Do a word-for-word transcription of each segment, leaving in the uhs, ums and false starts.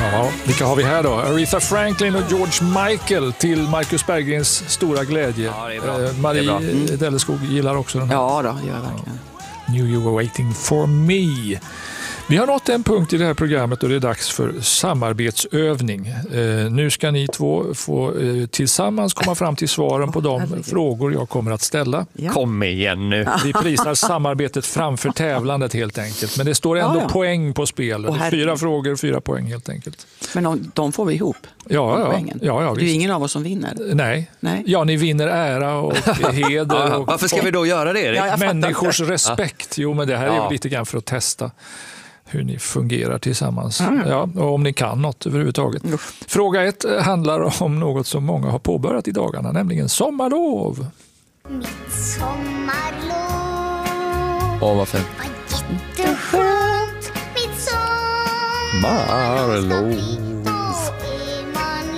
Ja, vilka har vi här då? Aretha Franklin och George Michael till Marcus Berggrens stora glädje. Ja, det är bra. Eh, Marie det är bra. Mm. Delleskog gillar också den här. Ja då, gör jag verkligen. Knew you were waiting for me. Vi har nått en punkt i det här programmet och det är dags för samarbetsövning. Eh, nu ska ni två få eh, tillsammans komma fram till svaren på de herregud. frågor jag kommer att ställa. Ja. Kom igen nu. Vi prisar samarbetet framför tävlandet helt enkelt. Men det står ändå Ja, ja. poäng på spel. Åh, Fyra herregud. frågor, fyra poäng helt enkelt. Men de, de får vi ihop. Ja, ja, Poängen. ja, ja det är ju visst. ingen av oss som vinner. Nej. Nej. Ja, ni vinner ära och heder. Ja, och, varför ska vi då göra det, Erik? Ja, jag fattar. människors respekt. Jo, men det här är Ja. ju lite grann för att testa hur ni fungerar tillsammans. Ja, och om ni kan något överhuvudtaget. Fråga ett handlar om något som många har påbörjat i dagarna, nämligen sommarlov. Mitt sommarlov Åh, vad fint. var jätteskönt. Mitt Sommarlov. Då är man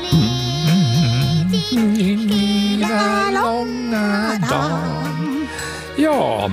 ledig hela långa dagen. Ja,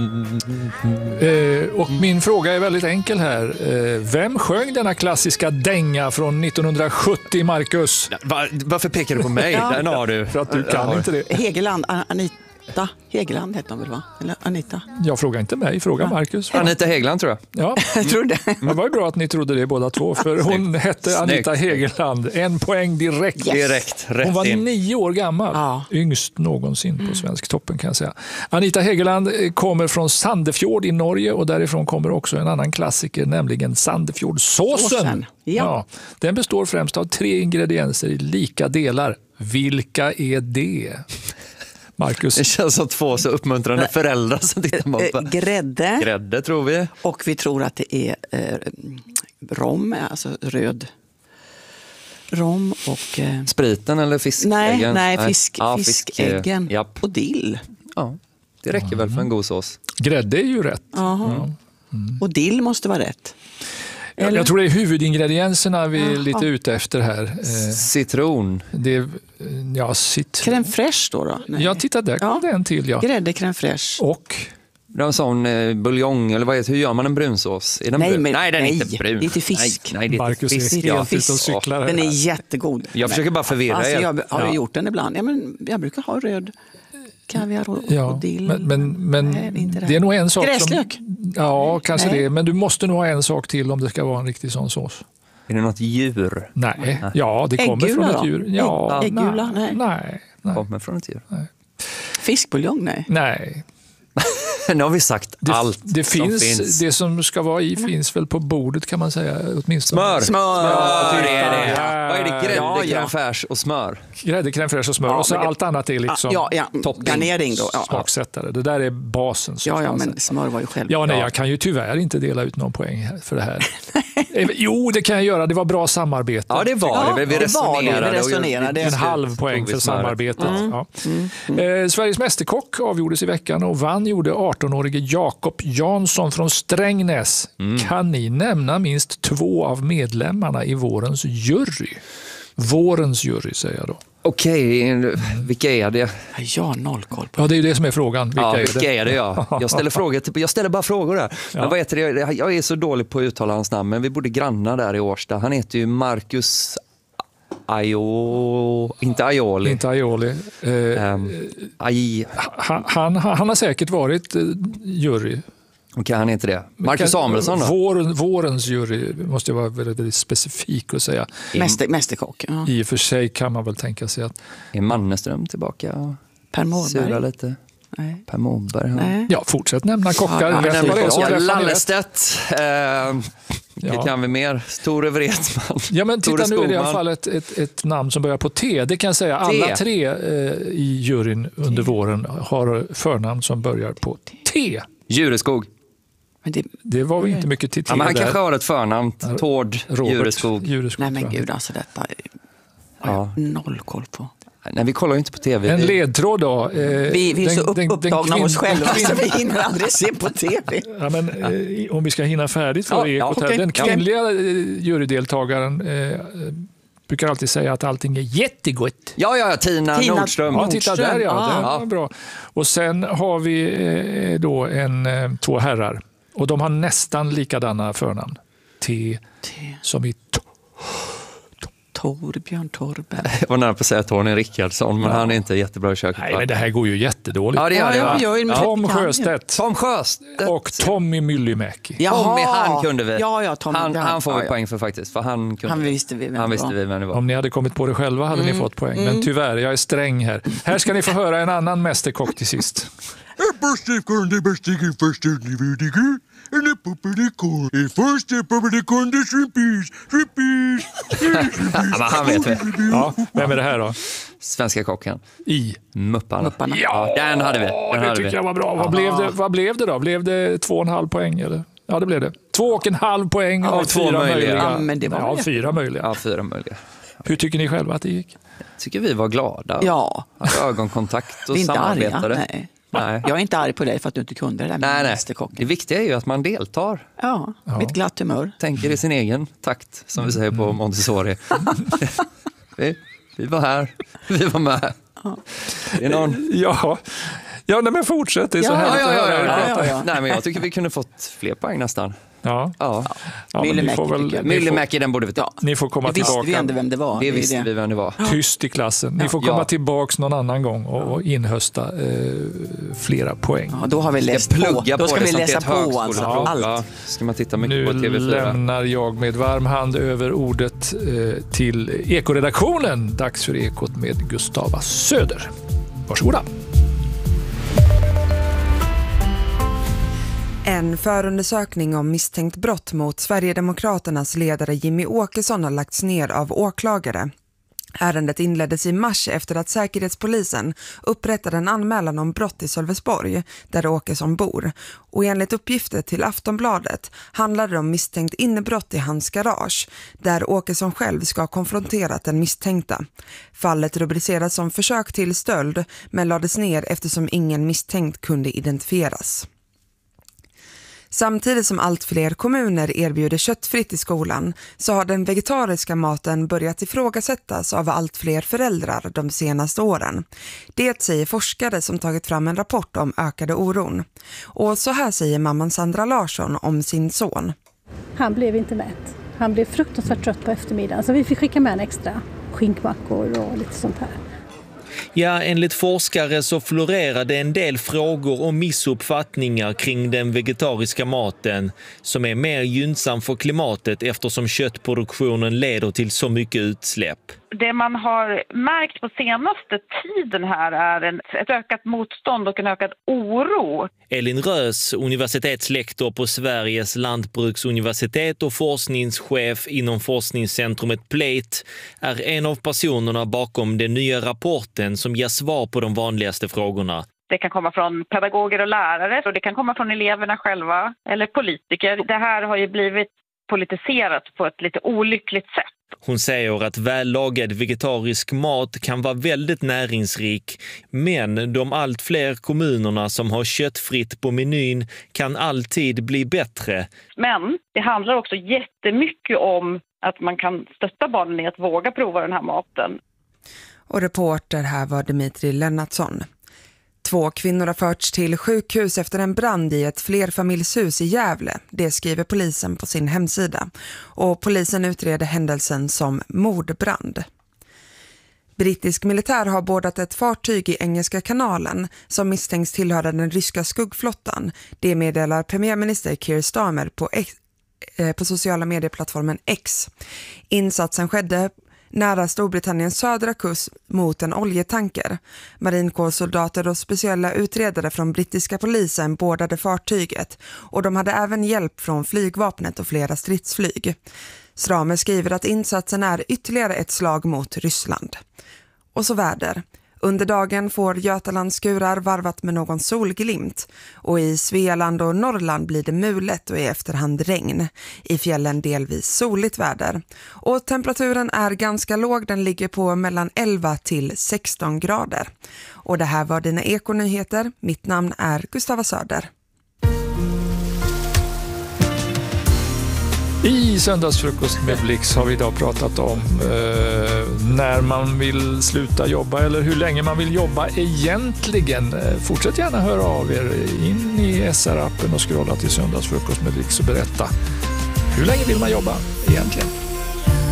eh, och min fråga är väldigt enkel här. Eh, vem sjöng denna klassiska dänga från nittonhundrasjuttio, Marcus? Var, varför pekar du på mig? Ja. Den har du. För att du kan inte det. Hegeland, An- Anita Hegeland heter hon väl, va? Eller Anita? Jag frågar inte mig, fråga Marcus. Anita Hegeland, tror jag. Ja, Jag tror det. det var ju bra att ni trodde det båda två, för hon hette Anita Snyggt. Hegeland. En poäng direkt. Yes. Direkt, rätt Hon var in. nio år gammal, Ja. yngst någonsin på svensk toppen kan jag säga. Anita Hegeland kommer från Sandefjord i Norge och därifrån kommer också en annan klassiker, nämligen Sandefjordsåsen. Såsen, ja. Den består främst av tre ingredienser i lika delar. Vilka är det? Marcus? Det känns som två så uppmuntrande föräldrar som tittar på. Eh, Grädde. Grädde, tror vi. Och vi tror att det är eh, rom, alltså röd rom och... Eh, Spriten eller fiskäggen? nej, nej, fisk, Ja, fisk, fiskäggen eh, japp. och dill. Ja, det räcker väl för en god sås. Grädde är ju rätt. Aha. Och dill måste vara rätt. Jag, jag tror det är huvudingredienserna vi är lite ute efter här. Eh, Citron. det är, ja, cit- Crème fraîche då? då? Nej. Ja, titta där kom Ja. det en till. Ja. Grädde, crème fraîche. Och Det är en sån eh, buljong, eller vad heter, hur gör man en brunsås? Är den Nej, brun? men- nej, den är nej, inte brun. det är till fisk. Nej, nej, det är Marcus till är fisk. helt Ja. ute och fisk. cyklar. Den här. är jättegod. Jag försöker bara förvirra alltså, er. jag har Ja. gjort den ibland. Ja, men jag brukar ha röd kaviar och, Ja, och dill. men, men, men Nej, det är inte det är nog en sak Gräslök? som... Ja, kanske Nej. det. Men du måste nog ha en sak till om det ska vara en riktig sån sås. Är det något djur? Nej, ja, det kommer Äggula från ett då? djur. Ja, Ägg- äggula? nej. Nej. Nej, nej. Kommer från ett djur. Fiskbuljong? Nej. nej. Nu har vi sagt Det, allt det, som finns, finns. det som ska vara i finns väl på bordet kan man säga åtminstone. Smör! Smör! Smör är det. Ja. Vad är det? Grädde, Ja, ja. crème fraîche och smör. Grädde, crème fraîche och smör. Ja, och så men det- allt annat är liksom Ja, ja. topping. Garnering då. Ja, smaksättare. Det där är basen. så ja, kan ja man men säga. smör var ju själv. Ja, nej, Ja. jag kan ju tyvärr inte dela ut någon poäng här för det här. Eh, jo, det kan jag göra. Det var bra samarbete. Ja, det var Ja, det. Vi det var det. Vi resonerade. och resonerade. En till halv slut poäng tog vi för smöret. samarbetet. Ja. Eh, Sveriges mästerkock avgjordes i veckan och vann gjorde arton-årige Jakob Jansson från Strängnäs. Kan ni nämna minst två av medlemmarna i vårens jury? Vårens jury säger jag då. Okej, vilka är det? Jag har noll koll på. Ja, det är ju det som är frågan. Vilka Ja, är vilka det? är det? Ja. Jag ställer frågor till, jag ställer bara frågor där. Men vad heter det? Jag är så dålig på att uttala hans namn, men vi bodde grannar där i Årsta. Han heter ju Marcus Ajo, inte Aioli. Inte Aioli. Eh, Um, Aj, han, han, han har säkert varit eh, jury. okej, han heter det. Marcus Samuelsson då? Våren, vårens jury måste jag vara väldigt, väldigt specifik och säga. Mäster, mästerkock. Ja. I och för sig kan man väl tänka sig att Är Manneström tillbaka och Per sura Mårberg. lite? Nej. Per Mårberg. Nej. ja, fortsätt nämna kockar. Ja, Rätt nämn vad det är så kockar. träffar ni rätt. Lallestedt. Eh, Det Ja. kan vi mer. Tore Wretman. Ja, men titta, Tore nu är det i alla Skogman. fall ett, ett, ett namn som börjar på T. Det kan jag säga. Alla T. tre eh, i juryn under våren har förnamn som börjar på T. Djureskog. Men det, Det var vi inte mycket till T Ja, men han där. kanske har ett förnamn. Tord Robert Djureskog. Djureskog, nej men tror jag. gud, alltså detta har Ja. jag noll koll på. Nej, vi kollar ju inte på tv. En ledtråd då. Eh, Vi, vi är den- så upp, den- den upptagna av oss kvinn- själva den så kvinn- vi hinner aldrig se på tv. Ja, men, eh, om vi ska hinna färdigt för Ja, ekot ja, här. okej. Den Ja. kvinnliga eh, jurydeltagaren eh, brukar alltid säga att allting är jättegott. Ja, ja, Tina, Tina- Nordström. Ja, titta Nordström, där ja. ja. Det var bra. Och sen har vi eh, då en, eh, två herrar. Och de har nästan likadana förnamn. T, T. som i t- Torbjörn Torberg. Jag var nära på att säga Tony Rickardsson, men ja. han är inte jättebra i köket. Nej, men det här går ju jättedåligt. Ja, det gör det. Ja, jag, jag, Tom Sjöstedt. Tom Sjöstedt. Och Tommy Myllymäki. Tommy, han kunde vi. Ja, ja, Tommy, han, han får vi ja, ja. poäng för faktiskt. För han, kunde. han visste vi vem han det visste var. vi vem det var. Om ni hade kommit på det själva hade mm. ni fått poäng. Men tyvärr, jag är sträng här. Här ska ni få höra en annan mästerkock till sist. Han vet vi. Ja, vem är det här då? Svenska kocken. I Mupparna. Mupparna. Ja, den hade vi. Den det hade tycker vi. jag var bra. Vad blev, det, vad blev det då? Blev det två och en halv poäng? Eller? Ja, det blev det. Två och en halv poäng ja, av fyra möjliga. möjliga. Ja, men det var ja, det. fyra möjliga. Ja, fyra möjliga. Hur tycker ni själva att det gick? Jag tycker vi var glada. Ja. Hade ögonkontakt och vi är inte samarbetade. arga, nej. Nej. Jag är inte arg på dig för att du inte kunde det där med nej, nej. mästerkocken. Det viktiga är ju att man deltar. Ja, ja. mitt glatt humör. Tänker i sin egen takt, som vi säger på Montessori. vi, vi var här, vi var med. Ja. Det är någon... Ja, ja nej, men fortsätt. Det är så Ja, härligt ja, ja, att höra. ja, ja, ja, ja. Nej, men jag tycker vi kunde fått fler poäng nästan. Ja. Ja. Ja, men ni får väl, Myllymäki, den borde vi ta. Ja. ni får komma Det visste tillbaka. vi ändå vem det var. Det är visste det. vi vem det var. Tyst i klassen. Ni får komma Ja. tillbaks någon annan gång och, och inhösta eh, flera poäng. Ja, då har vi läst Ska på. plugga Då på ska det vi som läsa till ett på alltså, högskoleprov. allt. Ja, ska man titta mycket Nu på T V fyra. lämnar jag med varm hand över ordet eh, till Ekoredaktionen. Dags för Ekot med Gustava Söder. Varsågoda. En förundersökning om misstänkt brott mot Sverigedemokraternas ledare Jimmy Åkesson har lagts ner av åklagare. Ärendet inleddes i mars efter att Säkerhetspolisen upprättade en anmälan om brott i Sölvesborg, där Åkesson bor. Och enligt uppgifter till Aftonbladet handlade det om misstänkt innebrott i hans garage, där Åkesson själv ska ha konfronterat den misstänkta. Fallet rubriceras som försök till stöld, men lades ner eftersom ingen misstänkt kunde identifieras. Samtidigt som allt fler kommuner erbjuder köttfritt i skolan så har den vegetariska maten börjat ifrågasättas av allt fler föräldrar de senaste åren. Det säger forskare som tagit fram en rapport om ökade oron. Och så här säger mamman Sandra Larsson om sin son. Han blev inte mätt. Han blev fruktansvärt trött på eftermiddagen så vi fick skicka med en extra skinkmackor och lite sånt här. Ja, enligt forskare så florerade en del frågor och missuppfattningar kring den vegetariska maten som är mer gynnsam för klimatet eftersom köttproduktionen leder till så mycket utsläpp. Det man har märkt på senaste tiden här är en, ett ökat motstånd och en ökad oro. Elin Rös, universitetslektor på Sveriges lantbruksuniversitet och forskningschef inom forskningscentrumet Plate, är en av personerna bakom den nya rapporten som ger svar på de vanligaste frågorna. Det kan komma från pedagoger och lärare och det kan komma från eleverna själva eller politiker. Det här har ju blivit politiserat på ett lite olyckligt sätt. Hon säger att vällagad vegetarisk mat kan vara väldigt näringsrik, men de allt fler kommunerna som har köttfritt på menyn kan alltid bli bättre. Men det handlar också jättemycket om att man kan stötta barnen i att våga prova den här maten. Och reporter här var Dimitri Lennartsson. Två kvinnor har förts till sjukhus efter en brand i ett flerfamiljshus i Gävle. Det skriver polisen på sin hemsida. Och polisen utreder händelsen som mordbrand. Brittisk militär har bordat ett fartyg i Engelska kanalen som misstänks tillhöra den ryska skuggflottan. Det meddelar premiärminister Keir Starmer på, X, eh, på sociala medieplattformen X. Insatsen skedde nära Storbritanniens södra kust mot en oljetanker. Marinkårssoldater och speciella utredare från brittiska polisen bordade fartyget och de hade även hjälp från flygvapnet och flera stridsflyg. Starmer skriver att insatsen är ytterligare ett slag mot Ryssland. Och så väder. Under dagen får Götaland skurar varvat med någon solglimt och i Svealand och Norrland blir det mulet och i efterhand regn. I fjällen delvis soligt väder. Och temperaturen är ganska låg, den ligger på mellan elva till sexton grader. Och det här var dina ekonyheter. Mitt namn är Gustava Söder. I söndagsfrukost med Blix har vi idag pratat om eh, när man vill sluta jobba eller hur länge man vill jobba egentligen. Fortsätt gärna höra av er in i S R-appen och scrolla till söndagsfrukost med Blix och berätta hur länge vill man jobba egentligen.